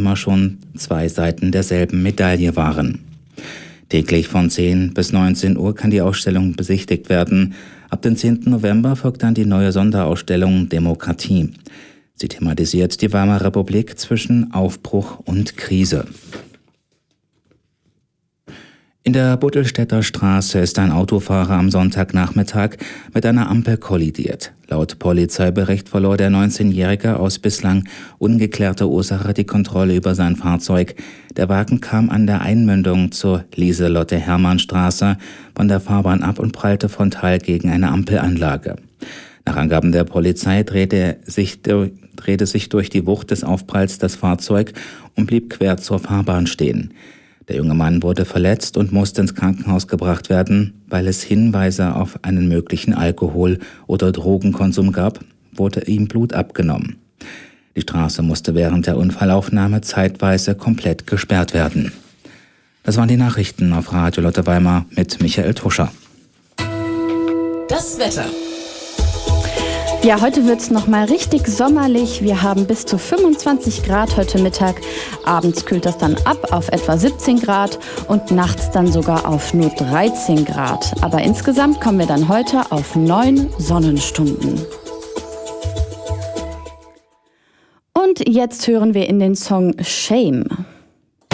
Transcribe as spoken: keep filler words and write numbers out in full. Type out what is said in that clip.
immer schon zwei Seiten derselben Medaille waren. Täglich von zehn bis neunzehn Uhr kann die Ausstellung besichtigt werden. Ab dem zehnten November folgt dann die neue Sonderausstellung Demokratie. Sie thematisiert die Weimarer Republik zwischen Aufbruch und Krise. In der Buttelstädter Straße ist ein Autofahrer am Sonntagnachmittag mit einer Ampel kollidiert. Laut Polizeibericht verlor der neunzehnjährige aus bislang ungeklärter Ursache die Kontrolle über sein Fahrzeug. Der Wagen kam an der Einmündung zur Lieselotte-Hermann-Straße von der Fahrbahn ab und prallte frontal gegen eine Ampelanlage. Nach Angaben der Polizei drehte sich, drehte sich durch die Wucht des Aufpralls das Fahrzeug und blieb quer zur Fahrbahn stehen. Der junge Mann wurde verletzt und musste ins Krankenhaus gebracht werden. Weil es Hinweise auf einen möglichen Alkohol- oder Drogenkonsum gab, wurde ihm Blut abgenommen. Die Straße musste während der Unfallaufnahme zeitweise komplett gesperrt werden. Das waren die Nachrichten auf Radio Lotte Weimar mit Michael Tuscher. Das Wetter. Ja, heute wird es nochmal richtig sommerlich. Wir haben bis zu fünfundzwanzig Grad heute Mittag. Abends kühlt das dann ab auf etwa siebzehn Grad und nachts dann sogar auf nur dreizehn Grad. Aber insgesamt kommen wir dann heute auf neun Sonnenstunden. Und jetzt hören wir in den Song Shame.